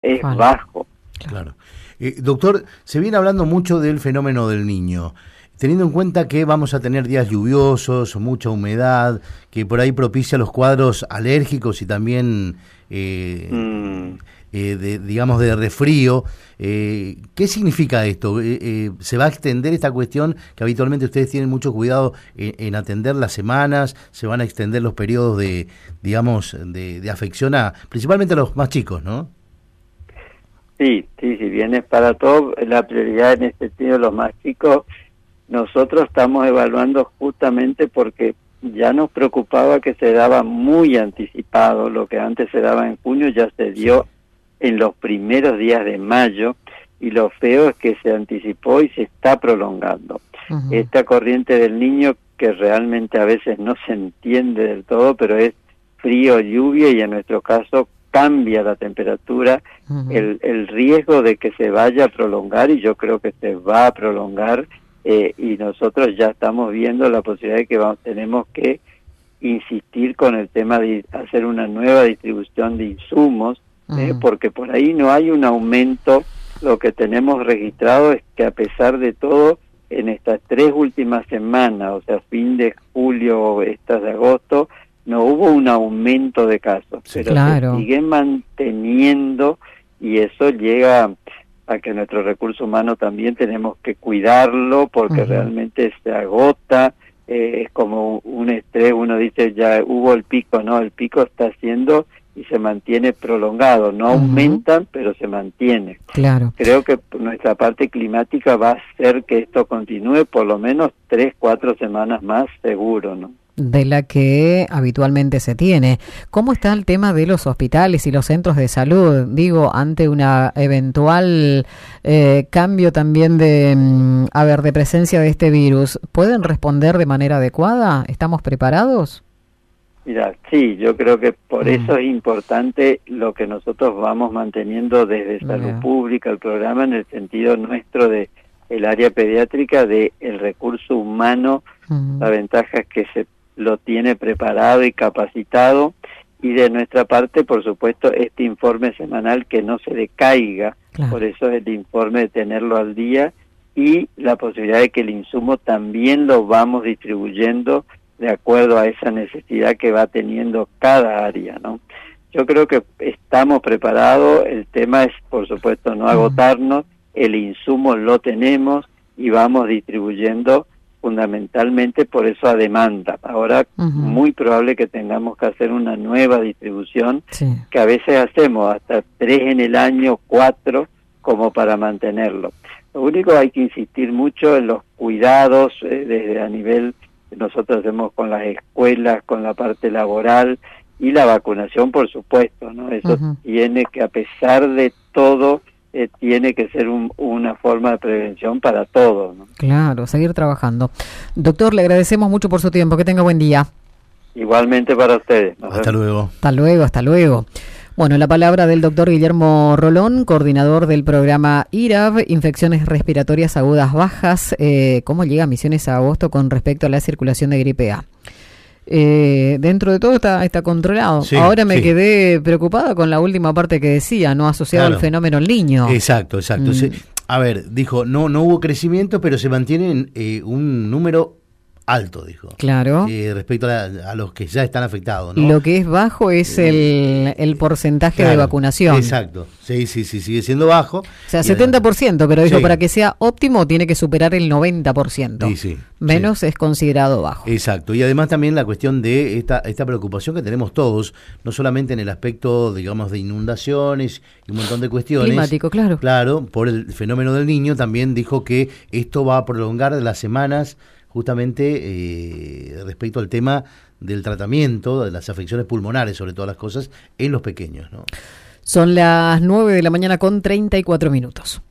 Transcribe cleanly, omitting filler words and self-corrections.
es Vale. bajo. Claro. Doctor, se viene hablando mucho del fenómeno del Niño, teniendo en cuenta que vamos a tener días lluviosos, mucha humedad, que por ahí propicia los cuadros alérgicos y también, digamos, de resfrío. ¿Qué significa esto? ¿Se va a extender esta cuestión que habitualmente ustedes tienen mucho cuidado en atender las semanas? ¿Se van a extender los periodos de, digamos, de afección principalmente a los más chicos, no? Sí, si bien es para todos, la prioridad en este sentido, los más chicos, nosotros estamos evaluando justamente porque ya nos preocupaba que se daba muy anticipado, lo que antes se daba en junio ya se dio en los primeros días de mayo, y lo feo es que se anticipó y se está prolongando. Uh-huh. Esta corriente del Niño, que realmente a veces no se entiende del todo, pero es frío, lluvia, y en nuestro caso cambia la temperatura, uh-huh. el riesgo de que se vaya a prolongar, y yo creo que se va a prolongar, y nosotros ya estamos viendo la posibilidad de que tenemos que insistir con el tema de hacer una nueva distribución de insumos, uh-huh. porque por ahí no hay un aumento. Lo que tenemos registrado es que a pesar de todo, en estas 3 últimas semanas, o sea, fin de julio, estas de agosto, no hubo un aumento de casos, pero claro. se sigue manteniendo, y eso llega a que nuestro recurso humano también tenemos que cuidarlo, porque uh-huh. realmente se agota, es como un estrés. Uno dice ya hubo el pico, no, el pico está haciendo y se mantiene prolongado, no uh-huh. aumentan, pero se mantiene. Claro. Creo que nuestra parte climática va a hacer que esto continúe por lo menos 3-4 semanas más, seguro, ¿no? De la que habitualmente se tiene. ¿Cómo está el tema de los hospitales y los centros de salud? Digo, ante una eventual cambio también de presencia de este virus, ¿pueden responder de manera adecuada? ¿Estamos preparados? Mira, sí, yo creo que por eso es importante lo que nosotros vamos manteniendo desde Salud Pública, el programa, en el sentido nuestro de el área pediátrica, de el recurso humano. La ventaja es que se lo tiene preparado y capacitado, y de nuestra parte, por supuesto, este informe semanal que no se decaiga. Claro. Por eso es el informe de tenerlo al día, y la posibilidad de que el insumo también lo vamos distribuyendo de acuerdo a esa necesidad que va teniendo cada área, ¿no? Yo creo que estamos preparados. El tema es, por supuesto, no agotarnos. El insumo lo tenemos y vamos distribuyendo fundamentalmente por eso a demanda. Ahora muy probable que tengamos que hacer una nueva distribución, que a veces hacemos hasta 3 en el año, 4, como para mantenerlo. Lo único, hay que insistir mucho en los cuidados, desde a nivel que nosotros hacemos con las escuelas, con la parte laboral, y la vacunación, por supuesto, ¿no? Eso tiene que, a pesar de todo, tiene que ser una forma de prevención para todos, ¿no? Claro, seguir trabajando. Doctor, le agradecemos mucho por su tiempo. Que tenga buen día. Igualmente para ustedes. Hasta luego. Hasta luego, hasta luego. Bueno, la palabra del doctor Guillermo Rolón, coordinador del programa IRAB, Infecciones Respiratorias Agudas Bajas. ¿Cómo llega Misiones a agosto con respecto a la circulación de gripe A? Dentro de todo está controlado. Sí, ahora me quedé preocupada con la última parte que decía, no asociado al fenómeno El Niño. Exacto. A ver, dijo, no hubo crecimiento, pero se mantiene un número alto, dijo. Claro. Respecto a los que ya están afectados, ¿no? Lo que es bajo es el porcentaje de vacunación. Exacto. Sí, sigue siendo bajo. O sea, 70%, pero dijo, para que sea óptimo tiene que superar el 90%. Sí. Menos es considerado bajo. Exacto. Y además también la cuestión de esta preocupación que tenemos todos, no solamente en el aspecto, digamos, de inundaciones y un montón de cuestiones. Climático, claro. Claro, por el fenómeno del Niño, también dijo que esto va a prolongar las semanas, justamente respecto al tema del tratamiento de las afecciones pulmonares, sobre todas las cosas, en los pequeños, ¿no? Son las 9 de la mañana con 34 minutos.